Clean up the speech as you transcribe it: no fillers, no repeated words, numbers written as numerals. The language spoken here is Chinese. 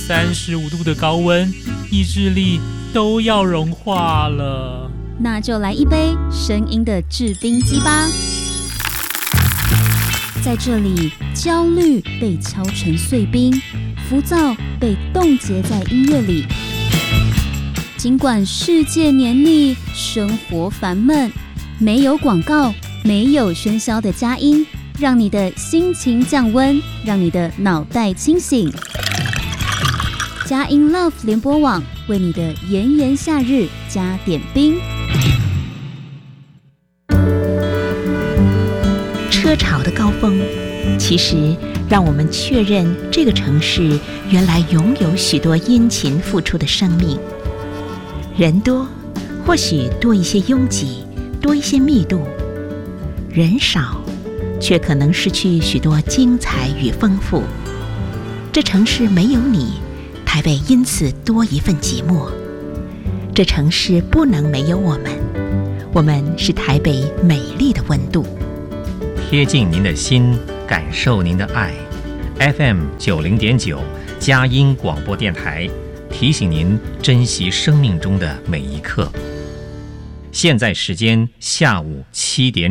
35度的高温，意志力都要融化了。 那就来一杯声音的制冰机吧。在这里，焦虑被敲成碎冰，浮躁被冻结在音乐里。尽管世界黏腻，生活烦闷，没有广告，没有喧嚣的佳音，让你的心情降温，让你的脑袋清醒。佳音 Love 联播网为你的炎炎夏日加点冰。 车潮的高峰，其实让我们确认这个城市原来拥有许多殷勤付出的生命。人多，或许多一些拥挤，多一些密度；人少，却可能失去许多精彩与丰富。这城市没有你，台北因此多一份寂寞。这城市不能没有我们，我们是台北美丽的温度。 贴近您的心，感受您的爱。FM 90.9佳音广播电台提醒您珍惜生命中的每一刻。现在时间下午7点。